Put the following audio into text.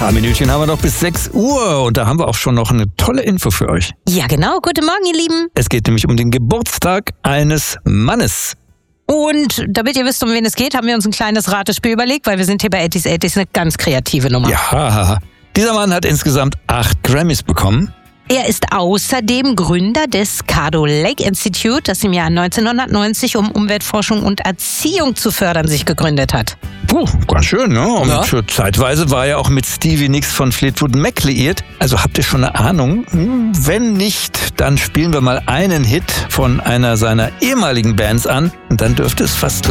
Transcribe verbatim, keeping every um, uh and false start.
Ein Minütchen haben wir noch bis sechs Uhr und da haben wir auch schon noch eine tolle Info für euch. Ja, genau. Guten Morgen, ihr Lieben. Es geht nämlich um den Geburtstag eines Mannes. Und damit ihr wisst, um wen es geht, haben wir uns ein kleines Ratespiel überlegt, weil wir sind hier bei achtzig achtzig eine ganz kreative Nummer. Ja, dieser Mann hat insgesamt acht Grammys bekommen. Er ist außerdem Gründer des Cardo Lake Institute, das im Jahr neunzehnhundertneunzig, um Umweltforschung und Erziehung zu fördern, sich gegründet hat. Puh, ganz schön, ne? Und Ja. für zeitweise war er auch mit Stevie Nicks von Fleetwood Mac liiert. Also habt ihr schon eine Ahnung? Hm, wenn nicht, dann spielen wir mal einen Hit von einer seiner ehemaligen Bands an und dann dürfte es fast